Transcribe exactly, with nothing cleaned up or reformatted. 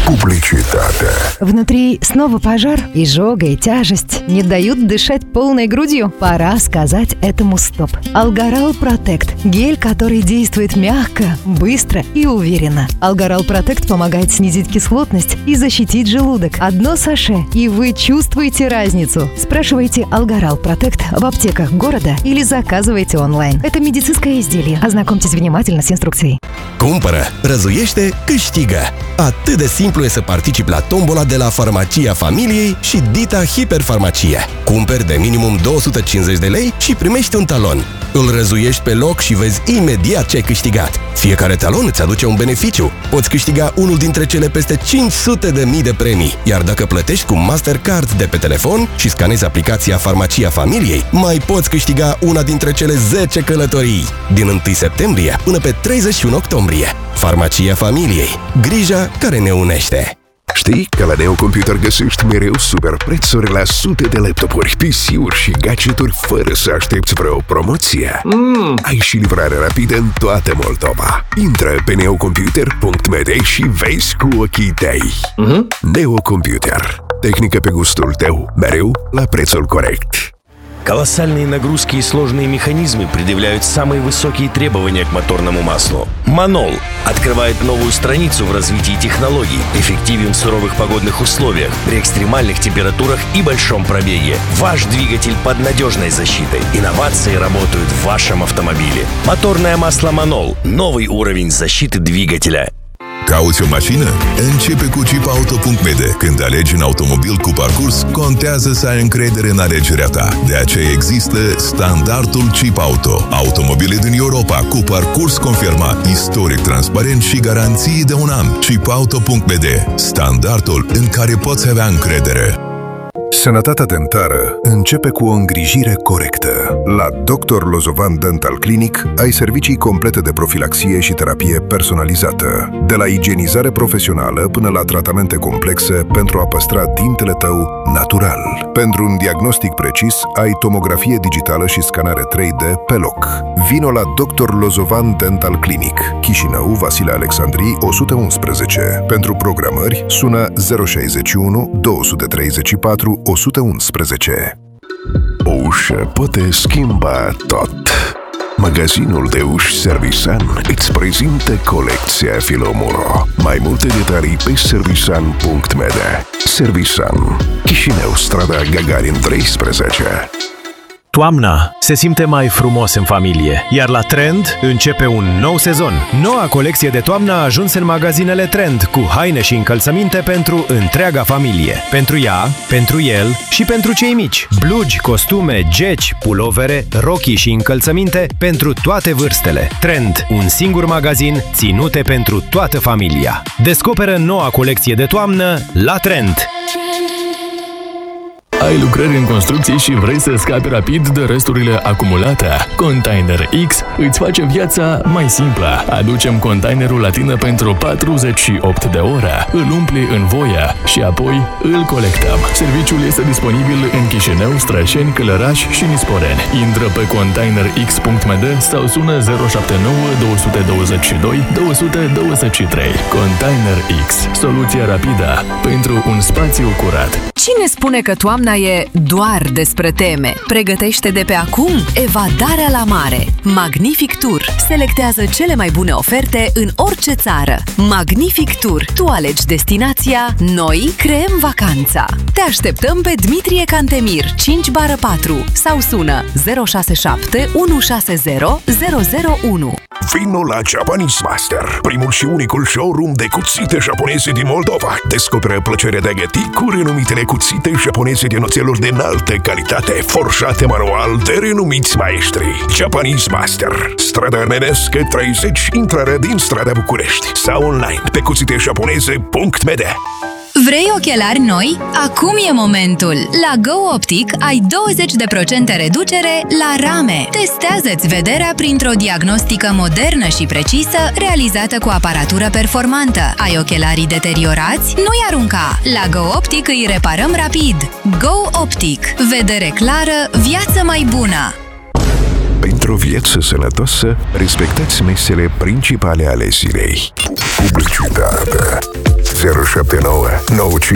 Publicitate. Внутри снова пожар, изжога и тяжесть не дают дышать полной грудью. Пора сказать этому стоп. Алгарал Протект. Гель, который действует мягко, быстро и уверенно. Алгарал Протект помогает снизить кислотность и защитить желудок. Одно саше, и вы чувствуете разницу. Spрашивайте Алгарал Протект в аптеках города или заказывайте онлайн. Это медицинское изделие. Ознакомьтесь внимательно с инструкцией. Cumpără, răzuiește, câștigă! Atât de simplu e să participi la tombola de la Farmacia Familiei și Dita Hiperfarmacie. Cumperi de minimum două sute cincizeci de lei și primești un talon. Îl răzuiești pe loc și vezi imediat ce ai câștigat. Fiecare talon îți aduce un beneficiu. Poți câștiga unul dintre cele peste cinci sute de mii de premii. Iar dacă plătești cu Mastercard de pe telefon și scanezi aplicația Farmacia Familiei, mai poți câștiga una dintre cele zece călătorii. Din întâi septembrie până pe treizeci și unu octombrie. Farmacia Familiei. Grija care ne unește. Știi că la Neocomputer găsești mereu super prețuri la sute de laptopuri, P C-uri și gadgeturi fără să aștepți vreo promoție. Mm. Ai și livrare rapidă în toată Moldova. Intră pe neocomputer punct m d și vezi cu ochii tăi. Mm-hmm. Neocomputer. Техника по густул тeu, мерeu la prețul corect. Колоссальные нагрузки и сложные механизмы предъявляют самые высокие требования к моторному маслу. Манол открывает новую страницу в развитии технологий, эффективен в суровых погодных условиях, при экстремальных температурах и большом пробеге. Ваш двигатель под надежной защитой. Инновации работают в вашем автомобиле. Моторное масло Манол. Новый уровень защиты двигателя. Cauți o mașină? Începe cu chip auto punct m d. Când alegi un automobil cu parcurs, contează să ai încredere în alegerea ta. De aceea există standardul Chip Auto. Automobile din Europa cu parcurs confirmat, istoric transparent și garanții de un an. chip auto punct m d. Standardul în care poți avea încredere. Sănătatea dentară începe cu o îngrijire corectă. La doctor Lozovan Dental Clinic ai servicii complete de profilaxie și terapie personalizată, de la igienizare profesională până la tratamente complexe pentru a păstra dintele tău natural. Pentru un diagnostic precis ai tomografie digitală și scanare trei D pe loc. Vino la doctor Lozovan Dental Clinic, Chișinău, Vasile Alexandrii o sută unsprezece. Pentru programări sună zero șaizeci și unu două sute treizeci și patru o sută unsprezece. O ușă poate schimba tot. Magazinul de uși Servisan îți prezintă colecția Filomuro. Mai multe detalii pe servisan punct m d. Servisan, Chișinău, strada Gagarin treisprezece. Toamna se simte mai frumos în familie, iar la Trend începe un nou sezon. Noua colecție de toamnă a ajuns în magazinele Trend, cu haine și încălțăminte pentru întreaga familie. Pentru ea, pentru el și pentru cei mici. Blugi, costume, geci, pulovere, rochii și încălțăminte pentru toate vârstele. Trend, un singur magazin ținute pentru toată familia. Descoperă noua colecție de toamnă la Trend. Ai lucrări în construcții și vrei să scapi rapid de resturile acumulate? Container X îți face viața mai simplă. Aducem containerul la tine pentru patruzeci și opt de ore, îl umpli în voie și apoi îl colectăm. Serviciul este disponibil în Chișinău, Strășeni, Călăraș și Nisporeni. Intră pe container x punct m d sau sună zero șapte nouă două doi doi două zero doi trei. Container X, soluția rapidă pentru un spațiu curat. Cine spune că toamna e doar despre teme? Pregătește de pe acum evadarea la mare. Magnific Tour selectează cele mai bune oferte în orice țară. Magnific Tour. Tu alegi destinația, noi creăm vacanța. Te așteptăm pe Dmitrie Cantemir cinci patru sau sună zero șase șapte unu șase zero zero zero unu. Vino la Japanese Master, primul și unicul showroom de cuțite japoneze din Moldova. Descoperă plăcerea de a găti cu renumitele cuțite japoneze din oțeluri de înaltă calitate, forjate manual de renumiți maestri. Japanese Master, strada Armenescă treizeci, intrarea din strada București, sau online pe cuțite japoneze punct m d. Vrei ochelari noi? Acum e momentul! La Go Optic ai douăzeci de procente reducere la rame. Testează-ți vederea printr-o diagnostică modernă și precisă, realizată cu aparatură performantă. Ai ochelarii deteriorați? Nu-i arunca! La Go Optic îi reparăm rapid. Go Optic. Vedere clară, viață mai bună! Pentru o viață sănătoasă, respectați mesele principale ale zilei. Publicitate. zero șapte nouă nouă